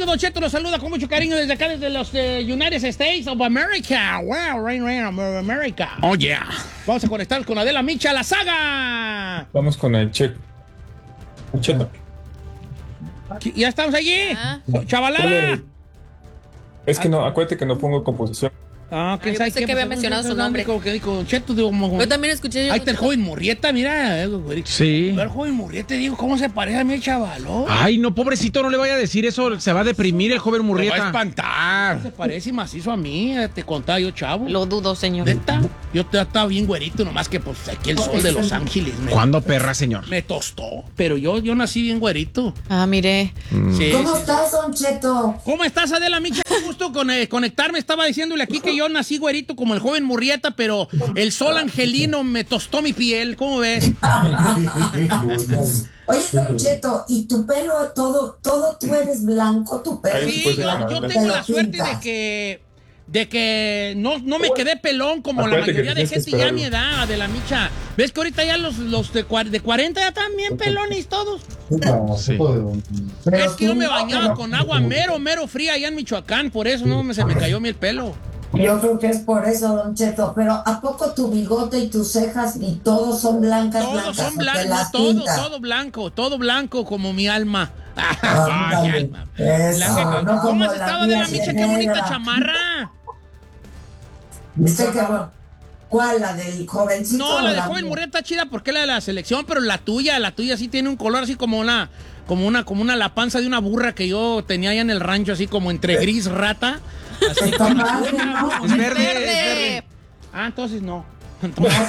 amigo Don Cheto los saluda con mucho cariño desde acá, desde los United States of America. Wow, right, America. Oh, yeah. Vamos a conectar con Adela Micha, la saga. Vamos con el Cheto. Ya estamos allí. Chavalada. Es que no, acuérdate que no pongo composición. Ah, yo pensé que había mencionado su nombre. Como que dijo Cheto, digo, Yo también escuché. Ahí está el joven Murrieta, mira. Sí. El joven Murrieta, digo, ¿cómo se parece a mí el chavalón? Ay, no, pobrecito, no le vaya a decir eso. Se va a deprimir el joven Murrieta. Me va a espantar. Se parece macizo a mí, te contaba yo, chavo. Lo dudo, señor. ¿Neta? Yo estaba bien güerito, nomás que pues aquí el sol de Los Ángeles. ¿Cuándo, perra, señor? Me tostó. Pero yo nací bien güerito. Ah, mire. Sí, ¿Cómo estás, Don Cheto? ¿Cómo estás, Adela Micha? Qué gusto conectarme. Estaba diciéndole aquí que yo nací güerito como el joven Murrieta, pero el sol angelino me tostó mi piel. ¿Cómo ves? Oye, Don Cheto, ¿y tu pelo todo tú eres blanco, tu pelo? Sí, yo tengo la suerte de que no me quedé pelón como la mayoría de gente ya a mi edad, de la Micha. ¿Ves que ahorita ya los de 40 ya están bien pelones todos? Sí. Es que yo me bañaba con agua mero fría allá en Michoacán, por eso se me cayó el pelo. Yo creo que es por eso, Don Cheto, pero ¿a poco tu bigote y tus cejas y todos son blancas? Todos son ¿O te las blancos, pintas? todo blanco como mi alma. Ándale, eso, no como ¿Cómo has la estado, mía de la Micha? ¡Qué negra. bonita chamarra! ¿Viste qué bueno? ¿Cuál? ¿La del jovencito? No, o la de joven Murrieta está chida porque es la de la selección, pero la tuya sí tiene un color así como una la panza de una burra que yo tenía allá en el rancho, así como entre gris rata. Así Es verde. Ah, entonces no. No,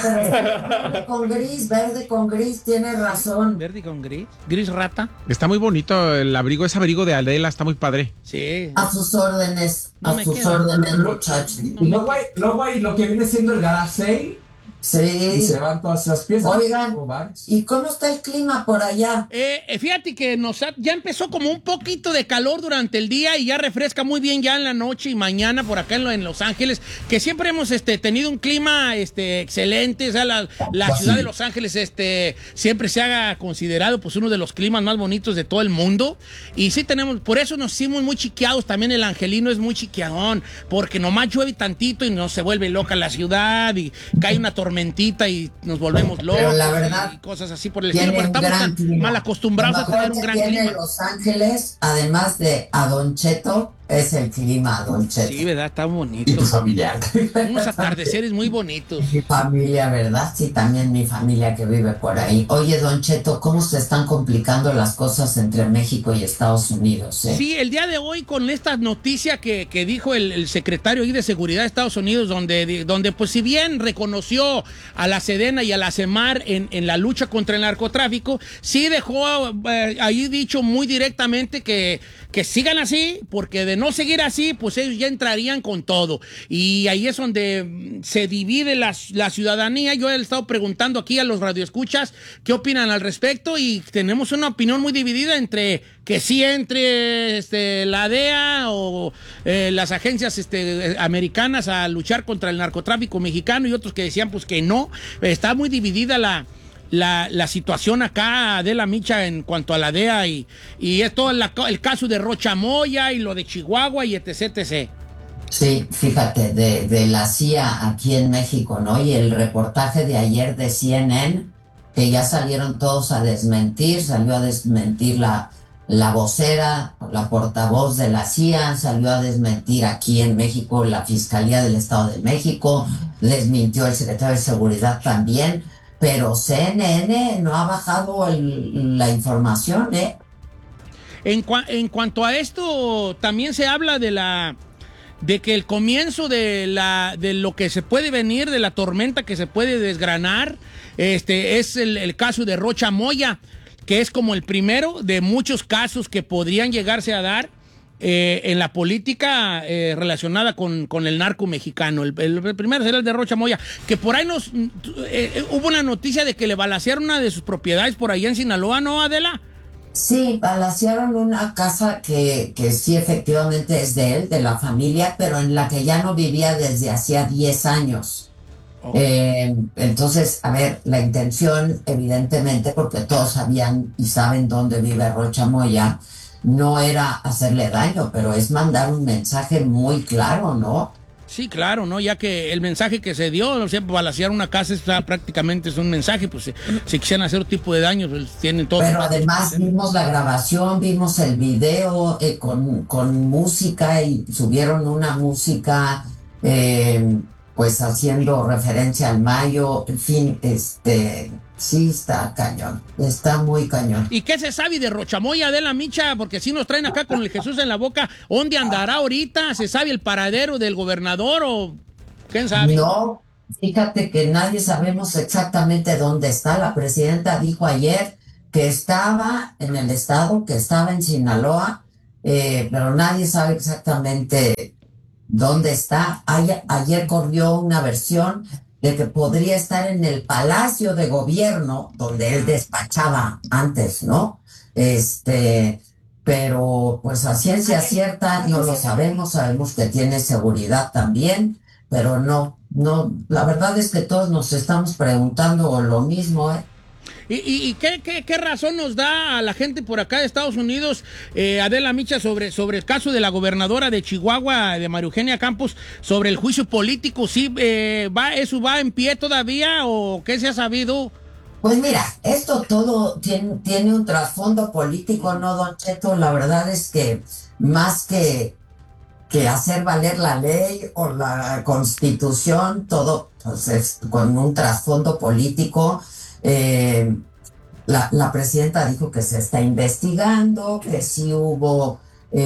pero verde con gris, tienes razón. Verde con gris rata. Está muy bonito el abrigo, ese abrigo de Adela está muy padre. Sí. A sus órdenes, muchachos. Y luego hay lo que viene siendo el garage sale. Sí. Y se van todas esas piezas. Oigan, ¿y cómo está el clima por allá? Fíjate que ya empezó como un poquito de calor durante el día y ya refresca muy bien ya en la noche y mañana por acá en Los Ángeles, que siempre hemos tenido un clima excelente. O sea, la ciudad de Los Ángeles siempre se ha considerado pues uno de los climas más bonitos de todo el mundo. Y sí por eso nos hicimos muy chiqueados. También el angelino es muy chiqueadón, porque nomás llueve tantito y nos se vuelve loca la ciudad y cae una tormentita y nos volvemos locos. Pero la verdad, y cosas así por el estilo, pero estamos tan mal acostumbrados a tener un gran clima. Los Ángeles, además de a Don Cheto, es el clima, Don Cheto. Sí, ¿verdad? Está bonito. Y tu familia. Unos atardeceres muy bonitos. Mi familia, ¿verdad? Sí, también mi familia que vive por ahí. Oye, Don Cheto, ¿cómo se están complicando las cosas entre México y Estados Unidos? Sí, el día de hoy con esta noticia que dijo el secretario ahí de Seguridad de Estados Unidos, donde pues si bien reconoció a la Sedena y a la CEMAR en la lucha contra el narcotráfico, sí dejó ahí dicho muy directamente que sigan así, porque de no seguir así, pues ellos ya entrarían con todo. Y ahí es donde se divide la ciudadanía. Yo he estado preguntando aquí a los radioescuchas qué opinan al respecto y tenemos una opinión muy dividida entre que sí entre la DEA o las agencias americanas a luchar contra el narcotráfico mexicano y otros que decían pues que no. Está muy dividida la situación acá de la Micha en cuanto a la DEA y es todo el caso de Rocha Moya y lo de Chihuahua y etc. Sí, fíjate, de la CIA aquí en México, ¿no? Y el reportaje de ayer de CNN, que ya salieron todos a desmentir, salió a desmentir la vocera, la portavoz de la CIA, salió a desmentir aquí en México la Fiscalía del Estado de México, desmintió el secretario de Seguridad también. Pero CNN no ha bajado la información, ¿eh? En cuanto a esto, también se habla de que el comienzo de lo que se puede venir, de la tormenta que se puede desgranar, es el caso de Rocha Moya, que es como el primero de muchos casos que podrían llegarse a dar en la política relacionada con el narco mexicano. El primero será el de Rocha Moya, que por ahí hubo una noticia de que le balacearon una de sus propiedades por allá en Sinaloa, ¿no, Adela? Sí, balacearon una casa que sí efectivamente es de él, de la familia, pero en la que ya no vivía desde hacía 10 años. Entonces, a ver, la intención, evidentemente, porque todos sabían y saben dónde vive Rocha Moya, no era hacerle daño, pero es mandar un mensaje muy claro, ¿no? Sí, claro, ¿no? Ya que el mensaje que se dio, no sé, balacear una casa prácticamente es un mensaje, pues si quisieran hacer otro tipo de daño, pues tienen todo. Pero además vimos la grabación, vimos el video con música y subieron una música pues haciendo referencia al mayo, en fin, sí está cañón, está muy cañón. ¿Y qué se sabe de Rochamoya, de la Micha? Porque si nos traen acá con el Jesús en la boca, ¿dónde andará ahorita? ¿Se sabe el paradero del gobernador o quién sabe? No, fíjate que nadie sabemos exactamente dónde está. La presidenta dijo ayer que estaba en el estado, que estaba en Sinaloa, pero nadie sabe exactamente dónde está. Ayer corrió una versión de que podría estar en el Palacio de Gobierno, donde él despachaba antes, ¿no? Pero pues a ciencia cierta no lo sabemos que tiene seguridad también, pero no, la verdad es que todos nos estamos preguntando lo mismo, ¿eh? ¿Y qué razón nos da a la gente por acá de Estados Unidos, Adela Micha, sobre el caso de la gobernadora de Chihuahua, de María Eugenia Campos, sobre el juicio político? ¿Sí, eso va en pie todavía o qué se ha sabido? Pues mira, esto todo tiene un trasfondo político, ¿no, Don Cheto? La verdad es que más que hacer valer la ley o la Constitución, todo pues, es con un trasfondo político. La presidenta dijo que se está investigando, que sí hubo,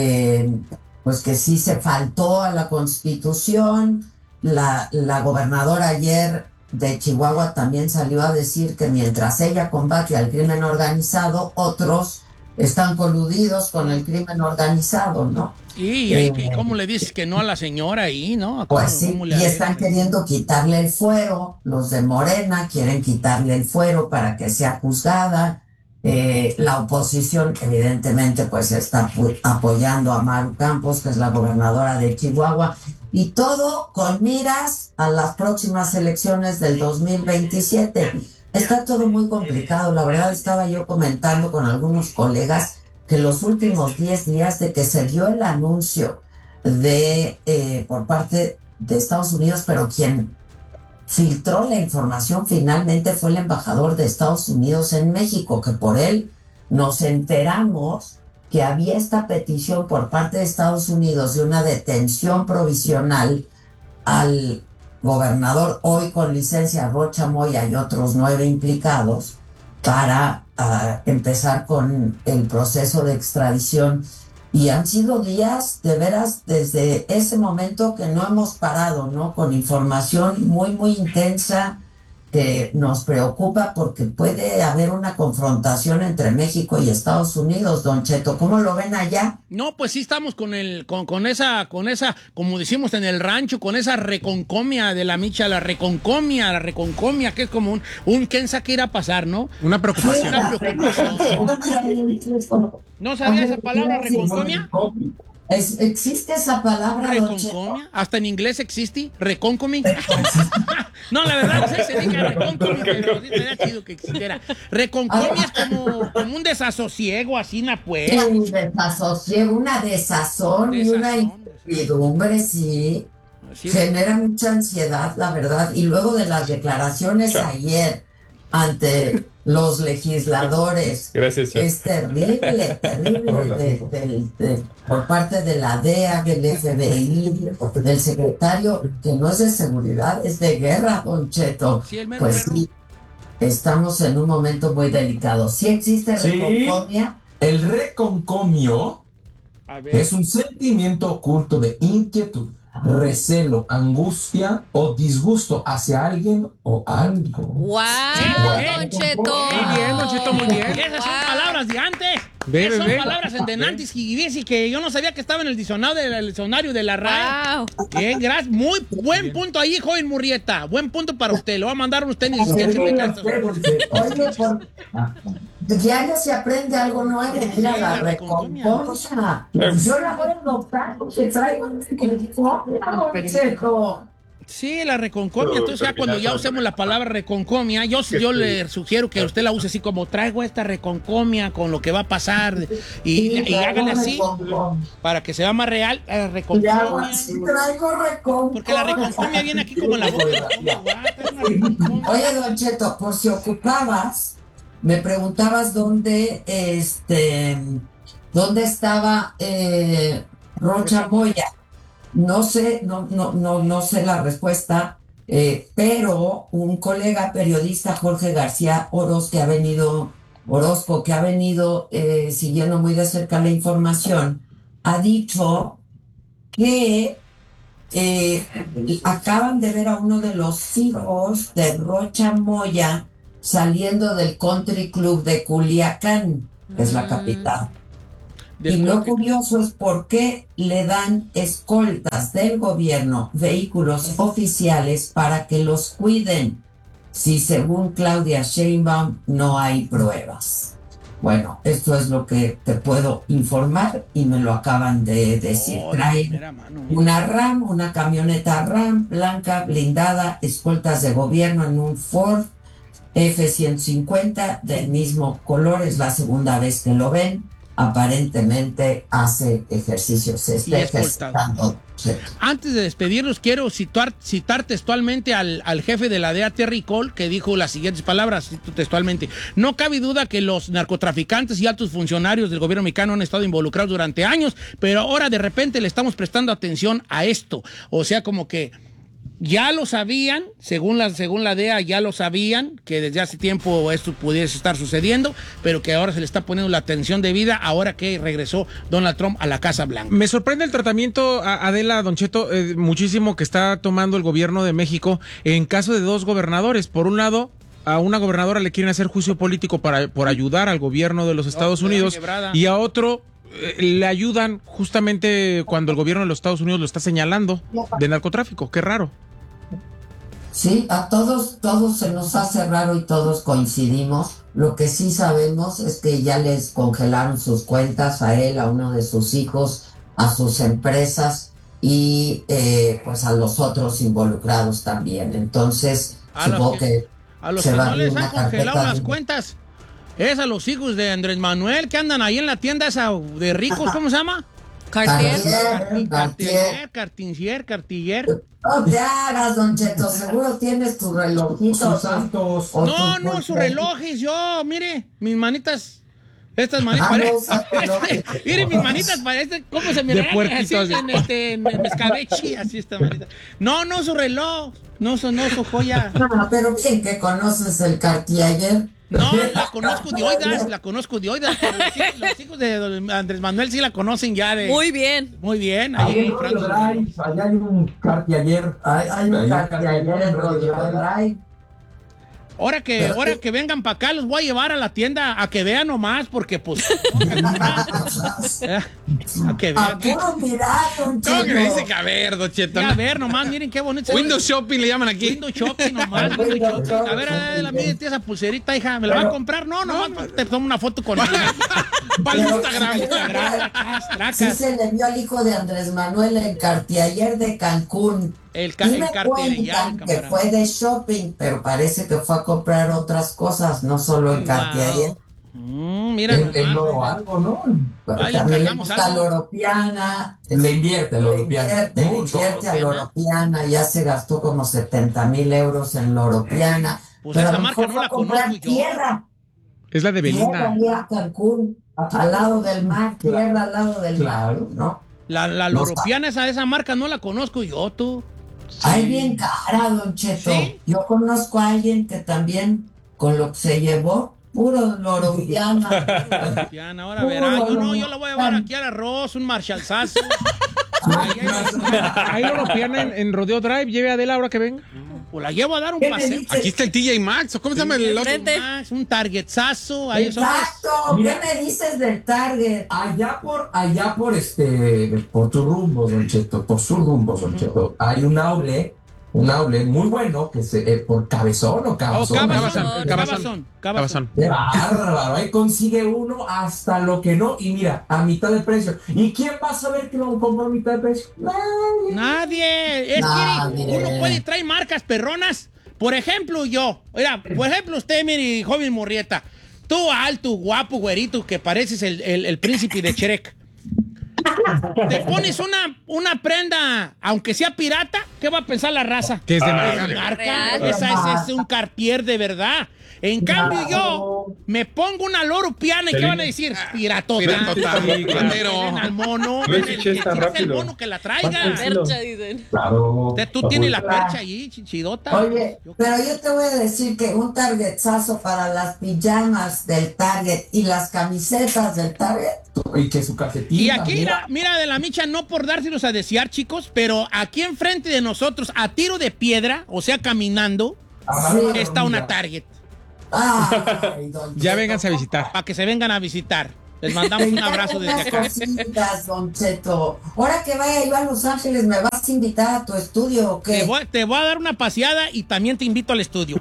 pues que sí se faltó a la Constitución. La gobernadora ayer de Chihuahua también salió a decir que mientras ella combate al crimen organizado, otros están coludidos con el crimen organizado, ¿no? ¿Y cómo le dices que no a la señora ahí, no? Pues sí, y están queriendo quitarle el fuero, los de Morena quieren quitarle el fuero para que sea juzgada. La oposición evidentemente pues está apoyando a Maru Campos, que es la gobernadora de Chihuahua, y todo con miras a las próximas elecciones del 2027. Está todo muy complicado. La verdad, estaba yo comentando con algunos colegas que los últimos 10 días de que se dio el anuncio por parte de Estados Unidos, pero quien filtró la información finalmente fue el embajador de Estados Unidos en México, que por él nos enteramos que había esta petición por parte de Estados Unidos de una detención provisional al gobernador hoy con licencia Rocha Moya y otros 9 implicados para empezar con el proceso de extradición. Y han sido días, de veras, desde ese momento que no hemos parado, ¿no? Con información muy, muy intensa que nos preocupa porque puede haber una confrontación entre México y Estados Unidos, Don Cheto. ¿Cómo lo ven allá? No, pues sí estamos con esa, como decimos en el rancho, con esa reconcomia de la Micha, la reconcomia, que es como un quién sabe qué irá a pasar, ¿no? Una preocupación. Una preocupación. ¿No sabía esa palabra, reconcomia? ¿Existe esa palabra, Don Cheto? ¿Reconcomia? ¿Hasta en inglés existe? ¿Reconcomia? No, la verdad, no sé si se diga reconcomia, pero sí sería chido que existiera. Reconcomia es como un desasosiego, así, pues. Un desasosiego, una desazón y una incertidumbre, sí. Genera mucha ansiedad, la verdad. Y luego de las declaraciones ayer ante los legisladores, gracias, es terrible por parte de la DEA, del FBI, del secretario, que no es de seguridad, es de guerra, Don Cheto. Sí, pues sí, estamos en un momento muy delicado. ¿Sí existe reconcomia? El reconcomio es un sentimiento oculto de inquietud, recelo, angustia o disgusto hacia alguien o algo. ¡Wow, Don Cheto! Muy bien, Don Cheto, muy bien. Esas son palabras de antes. Ve, Son ve. palabras en denantes y que yo no sabía que estaba en el diccionario de la RAE. Wow. Bien, gracias. Muy buen punto ahí, joven Murrieta. Buen punto para usted. Lo va a mandar un tenis. Oye, diario se aprende algo nuevo. Mira, la reconcomia. Yo la voy a adoptar porque traigo reconcomia, Don Cheto. Sí, la reconcomia. Entonces ya cuando ya usemos la palabra reconcomia, yo le sugiero que usted la use así como traigo esta reconcomia con lo que va a pasar y hágale así para que sea más real. Reconcomia. Sí, traigo reconcomia. Porque la reconcomia viene aquí como en la boca. Oye, Don Cheto, por si ocupabas, me preguntabas dónde estaba Rocha Moya. No sé, no sé la respuesta, pero un colega periodista, Jorge García Orozco, que ha venido siguiendo muy de cerca la información, ha dicho que acaban de ver a uno de los hijos de Rocha Moya saliendo del Country Club de Culiacán, que es la capital. Y lo curioso es por qué le dan escoltas del gobierno, vehículos oficiales para que los cuiden, si según Claudia Sheinbaum no hay pruebas. Bueno, esto es lo que te puedo informar y me lo acaban de decir. Traen una camioneta RAM blanca blindada, escoltas de gobierno en un Ford F-150 del mismo color, es la segunda vez que lo ven. Aparentemente hace ejercicios, se está ejercitando. Sí. Antes de despedirnos, quiero citar textualmente al jefe de la DEA, Terry Cole, que dijo las siguientes palabras, cito textualmente: no cabe duda que los narcotraficantes y altos funcionarios del gobierno mexicano han estado involucrados durante años, pero ahora de repente le estamos prestando atención a esto. O sea, como que ya lo sabían, según la DEA, ya lo sabían, que desde hace tiempo esto pudiese estar sucediendo, pero que ahora se le está poniendo la atención debida ahora que regresó Donald Trump a la Casa Blanca. Me sorprende el tratamiento, Adela, Don Cheto, muchísimo que está tomando el gobierno de México en caso de dos gobernadores. Por un lado, a una gobernadora le quieren hacer juicio político por ayudar al gobierno de los Estados Unidos, y a otro le ayudan justamente cuando el gobierno de los Estados Unidos lo está señalando de narcotráfico. Qué raro. Sí, a todos se nos hace raro y todos coincidimos. Lo que sí sabemos es que ya les congelaron sus cuentas a él, a uno de sus hijos, a sus empresas y pues a los otros involucrados también. Entonces, supongo que a los que no les han congelado las cuentas es a los hijos de Andrés Manuel que andan ahí en la tienda esa de ricos, ¿cómo se llama? Cartier. No te hagas, Don Cheto, seguro tienes tus relojitos. No, sus relojes, mire, mis manitas, estas manitas, mire, mis manitas parecen, ¿cómo se me de puerquitos en escabeche, así esta manita. No, su reloj, no, su joya. No, pero bien que conoces el Cartier. No, la conozco de oídas, pero los hijos de Andrés Manuel sí la conocen ya de... Muy bien. Ahí en Rodeo Drive, allá hay un Cartier. Hay un Cartier en Rodeo Drive. Ahora que vengan para acá, los voy a llevar a la tienda a que vean nomás, porque pues... a que vean. Puro mirar, Don Cheto. ¿Cómo que dice que a ver, Don Cheto? A ver nomás, miren qué bonito. Windows Shopping le llaman aquí. Windows Shopping nomás. A ver, mire esa pulserita, hija, ¿me la va a comprar? No, nomás te tomo una foto con ella. Para Instagram. Sí se le vio al hijo de Andrés Manuel el Cartier de Cancún. El Cartier que fue de shopping, pero parece que fue a comprar otras cosas, no solo el Cartier. Mira, o algo, ¿no? También le gusta la Oropiana. Le invierte a la Oropiana. Ya se gastó como 70,000 euros en la Oropiana. Pues pero esa marca no la conozco yo. Tierra. Es la de Belinda. Tierra, Cancún, al lado del mar, tierra al lado del mar, ¿no? La Oropiana, esa marca no la conozco yo, tú. Ay, bien cara, Don Cheto. ¿Sí? Yo conozco a alguien que también, con lo que se llevó, puro Loropiana. Ahora verá, yo la voy a llevar aquí al arroz, un Marshallsazo. Ahí Loropiana en Rodeo Drive, lleve a Adela ahora que venga. Pues la llevo a dar un paseo. Aquí está el TJ Maxx, ¿cómo se llama el otro? Max, un Targetsazo. Exacto, ¿qué me dices del Target? Allá por tu rumbo, Don Cheto, por su rumbo, Don Cheto, hay un outlet un outlet muy bueno, que se por Cabezón o Cabazón. Cabazón. ¡Qué bárbaro! Ahí consigue uno hasta lo que no, y mira, a mitad de precio. ¿Y quién va a saber que lo compró a mitad de precio? Nadie. Es que uno puede traer marcas perronas. Por ejemplo, usted, mire, joven Murrieta, tú alto, guapo, güerito, que pareces el príncipe de Shrek. Te pones una prenda, aunque sea pirata, ¿qué va a pensar la raza? Que es de marca. Esa es un Cartier de verdad. En cambio, yo me pongo una Loro Piana y ¿qué van a decir? Piratota. Al mono. Es el mono que la traiga. Percha, dicen. Claro. Tú tienes la percha ahí, chichidota. Oye, pero yo te voy a decir que un targetzazo para las pijamas del Target y las camisetas del Target. Y que su calcetín. Y aquí, mira de la micha, no por dárselos a desear, chicos, pero aquí enfrente de nosotros, a tiro de piedra, o sea, caminando, está una Target. Ay, Ya vénganse a visitar. Para que se vengan a visitar. Les mandamos un abrazo desde acá. Cositas, Don Cheto. Ahora que vaya yo a Los Ángeles, ¿me vas a invitar a tu estudio o qué? Te voy a dar una paseada y también te invito al estudio.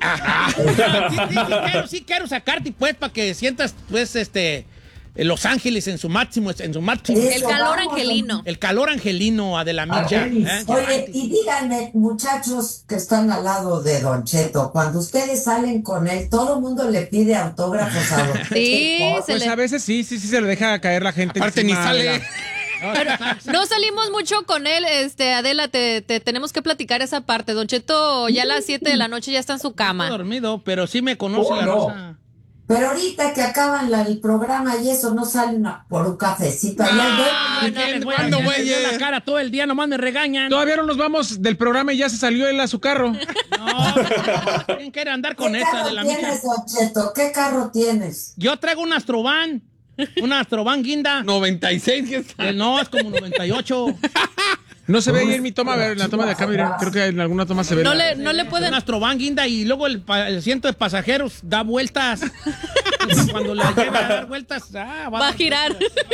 Sí quiero sacarte, pues, para que sientas, pues, Los Ángeles en su máximo. El calor angelino. El calor angelino, Adela Micha. Oye, y díganme, muchachos que están al lado de Don Cheto, cuando ustedes salen con él, todo el mundo le pide autógrafos a Don Cheto. Sí, Pues a veces sí se le deja caer la gente. Aparte ni sale. No salimos mucho con él, Adela, te tenemos que platicar esa parte. Don Cheto ya a las 7 de la noche ya está en su cama. Estoy dormido, pero sí me conoce la Rosa. Pero ahorita que acaban el programa y eso, no salen por un cafecito. ¿Cuándo, güey? La cara todo el día, nomás me regañan. Todavía no nos vamos del programa y ya se salió él a su carro. No, ¿quién quiere andar con esta de la micha? ¿Qué carro tienes, Don Cheto? ¿Qué carro tienes? Yo traigo un Astrovan guinda. 96, ¿qué está? No, es como 98. No se ve ahí en mi toma, a ver, en la toma de acá, miren, creo que en alguna toma se ve. No le pueden... Un Astrovan guinda y luego el asiento de pasajeros da vueltas. Cuando la lleva a dar vueltas, va a girar.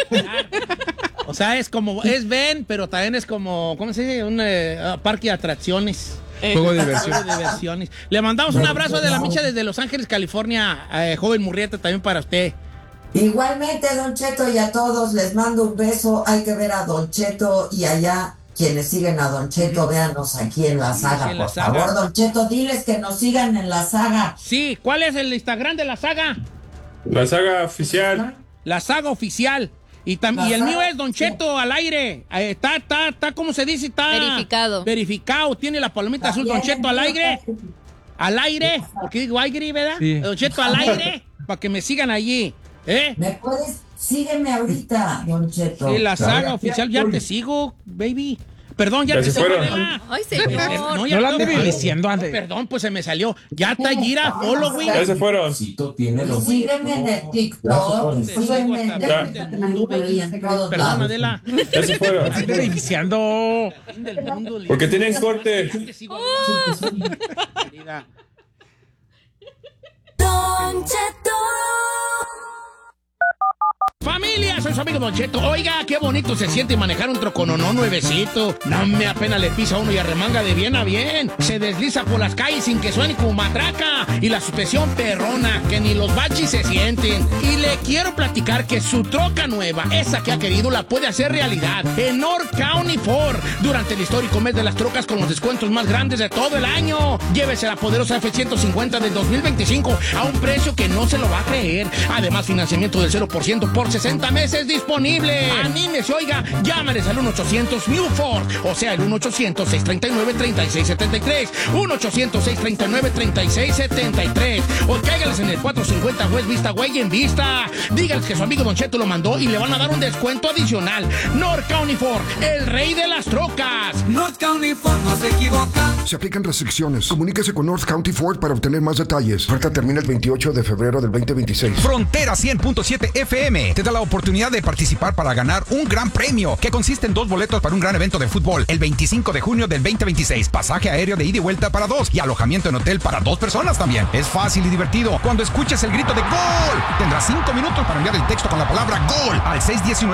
O sea, es Ben, pero también es como, ¿cómo se dice? Un parque de atracciones. Juego de diversiones. Le mandamos un abrazo de la Micha desde Los Ángeles, California, joven Murrieta, también para usted. Igualmente, Don Cheto, y a todos les mando un beso. Hay que ver a Don Cheto y allá. Quienes siguen a Don Cheto, véanos aquí en la saga, por favor. Don Cheto, diles que nos sigan en la saga. Sí, ¿cuál es el Instagram de la saga? La saga oficial. La saga oficial. Y el mío es Don Cheto al aire. Está, ¿cómo se dice? Está verificado. Tiene la palomita azul, Don Cheto al aire. Al aire, porque digo aire, ¿verdad? Sí. Don Cheto al aire, para que me sigan allí. ¿Me puedes? Sígueme ahorita, Don Cheto. Sí, la saga oficial, ya te sigo, baby. Perdón, ya te sigo. Ay, señor. No la ande diciendo, ande. Perdón, pues se me salió. Ya está Gira, following. Ya se fueron. Sígueme en el TikTok. Sígueme Perdón, Adela. Ya se fueron. Ande diciendo. Porque tienen corte. Don Cheto. Familia, soy su amigo Don Cheto. Oiga, qué bonito se siente manejar un trocononó nuevecito. No me apenas le pisa uno y arremanga de bien a bien. Se desliza por las calles sin que suene como matraca. Y la suspensión perrona, que ni los baches se sienten. Y le quiero platicar que su troca nueva, esa que ha querido, la puede hacer realidad en North County Ford. Durante el histórico mes de las trocas con los descuentos más grandes de todo el año. Llévese la poderosa F-150 del 2025 a un precio que no se lo va a creer. Además, financiamiento del 0% por 60 meses disponible. Anímese, oiga, llámales al 1-800-NEW-FORD, o sea, el 1-800-639-3673, 1-800-639-3673, o cáigales en el 450 West Vista Way en Vista. Díganles que su amigo Don Cheto lo mandó y le van a dar un descuento adicional. North County Ford, el rey de las trocas. North County Ford no se equivoca. Se aplican restricciones. Comuníquese con North County Ford para obtener más detalles. Oferta termina el 28 de febrero del 2026. Frontera 100.7 FM te da la oportunidad de participar para ganar un gran premio que consiste en 2 boletos para un gran evento de fútbol el 25 de junio del 2026, pasaje aéreo de ida y vuelta para 2 y alojamiento en hotel para 2 personas también. Es fácil y divertido. Cuando escuches el grito de ¡Gol!, tendrás 5 minutos para enviar el texto con la palabra ¡Gol! al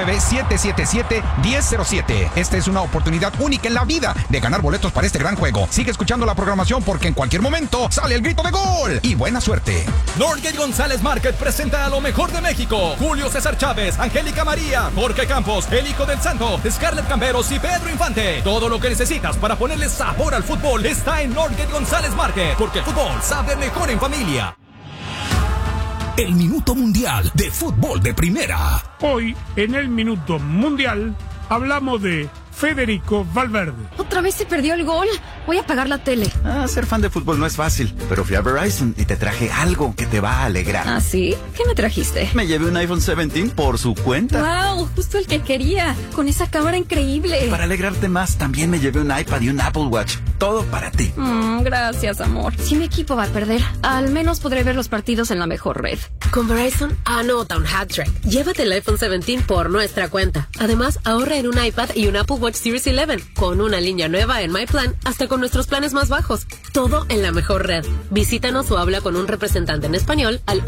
619-777-1007. Esta es una oportunidad única en la vida de ganar boletos para este gran juego. Sigue escuchando la programación porque en cualquier momento sale el grito de gol. Y buena suerte. Northgate González Market presenta a lo mejor de México. Julio César Chávez, Angélica María, Jorge Campos, El Hijo del Santo, Scarlett Camberos y Pedro Infante. Todo lo que necesitas para ponerle sabor al fútbol está en Northgate González Market, porque el fútbol sabe mejor en familia. El Minuto Mundial de Fútbol de Primera. Hoy, en el Minuto Mundial, hablamos de Federico Valverde. ¿Otra vez se perdió el gol? Voy a apagar la tele. Ser fan de fútbol no es fácil, pero fui a Verizon y te traje algo que te va a alegrar. ¿Ah, sí? ¿Qué me trajiste? Me llevé un iPhone 17 por su cuenta. ¡Wow! Justo el que quería, con esa cámara increíble. Para alegrarte más, también me llevé un iPad y un Apple Watch. Todo para ti. Gracias, amor. Si mi equipo va a perder, al menos podré ver los partidos en la mejor red. Con Verizon, anota un hat-trick. Llévate el iPhone 17 por nuestra cuenta. Además, ahorra en un iPad y un Apple Watch Series 11, con una línea nueva en My Plan, hasta con nuestros planes más bajos. Todo en la mejor red. Visítanos o habla con un representante en español al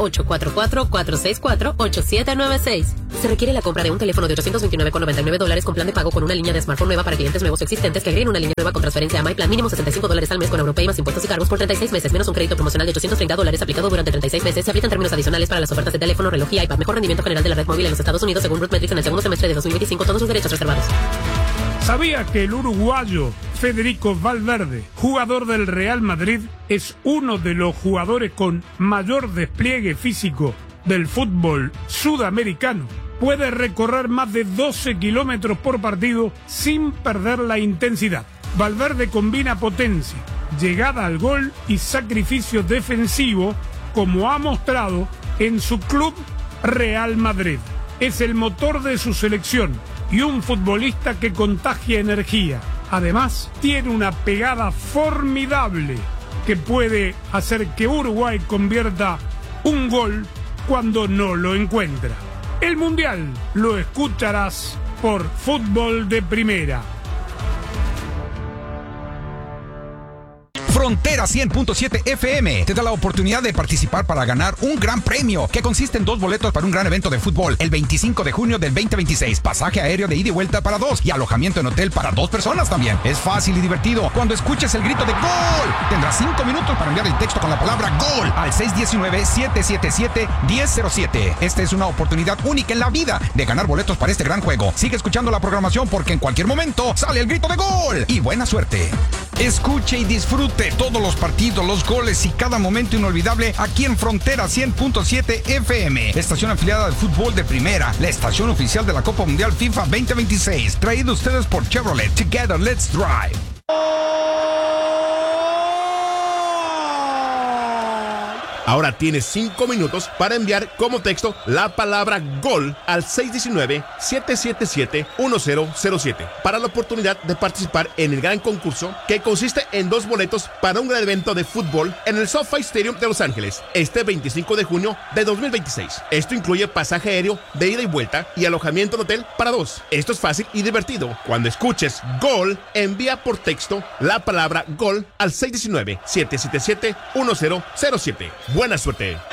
844-464-8796. Se requiere la compra de un teléfono de $829,99 con plan de pago con una línea de smartphone nueva para clientes nuevos o existentes que agreguen una línea nueva con transferencia a My Plan. Mínimo $75 al mes con Europay más impuestos y cargos por 36 meses, menos un crédito promocional de $830 aplicado durante 36 meses. Se aplican términos adicionales para las ofertas de teléfono, reloj y iPad. Mejor rendimiento general de la red móvil en los Estados Unidos según RootMetrics en el segundo semestre de 2025. Todos sus derechos reservados. ¿Sabía que el uruguayo Federico Valverde, jugador del Real Madrid, es uno de los jugadores con mayor despliegue físico del fútbol sudamericano? Puede recorrer más de 12 kilómetros por partido sin perder la intensidad. Valverde combina potencia, llegada al gol y sacrificio defensivo, como ha mostrado en su club Real Madrid. Es el motor de su selección y un futbolista que contagia energía. Además, tiene una pegada formidable que puede hacer que Uruguay convierta un gol cuando no lo encuentra. El Mundial lo escucharás por Fútbol de Primera. Frontera 100.7 FM te da la oportunidad de participar para ganar un gran premio que consiste en 2 boletos para un gran evento de fútbol el 25 de junio del 2026, pasaje aéreo de ida y vuelta para 2 y alojamiento en hotel para 2 personas también. Es fácil y divertido. Cuando escuches el grito de gol, tendrás 5 minutos para enviar el texto con la palabra gol al 619-777-1007. Esta es una oportunidad única en la vida de ganar boletos para este gran juego. Sigue escuchando la programación porque en cualquier momento sale el grito de gol. Y buena suerte. Escuche y disfrute todos los partidos, los goles y cada momento inolvidable aquí en Frontera 100.7 FM, estación afiliada del Fútbol de Primera, la estación oficial de la Copa Mundial FIFA 2026, traído a ustedes por Chevrolet. Together, let's drive. Ahora tienes 5 minutos para enviar como texto la palabra GOL al 619-777-1007 para la oportunidad de participar en el gran concurso que consiste en 2 boletos para un gran evento de fútbol en el SoFi Stadium de Los Ángeles este 25 de junio de 2026. Esto incluye pasaje aéreo de ida y vuelta y alojamiento en hotel para 2. Esto es fácil y divertido. Cuando escuches GOL, envía por texto la palabra GOL al 619-777-1007. Buena suerte.